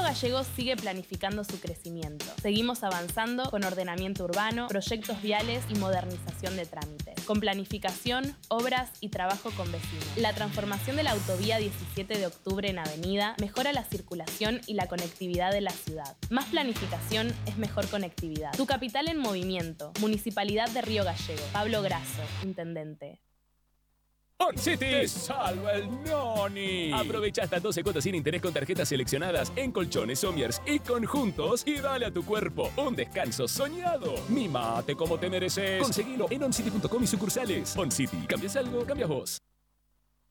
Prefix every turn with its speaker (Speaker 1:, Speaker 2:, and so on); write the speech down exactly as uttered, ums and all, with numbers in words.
Speaker 1: Gallegos sigue planificando su crecimiento. Seguimos avanzando con ordenamiento urbano, proyectos viales y modernización de trámites. Con planificación, obras y trabajo con vecinos. La transformación de la autovía diecisiete de octubre en avenida mejora la circulación y la conectividad de la ciudad. Más planificación es mejor conectividad. Tu capital en movimiento. Municipalidad de Río Gallegos. Pablo Grasso, intendente.
Speaker 2: OnCity te salva el noni. Aprovecha hasta doce cuotas sin interés con tarjetas seleccionadas en colchones, sommiers y conjuntos y dale a tu cuerpo un descanso soñado. Mimate como te mereces. Conseguilo en oncity punto com y sucursales. OnCity. ¿Cambias algo? Cambias vos.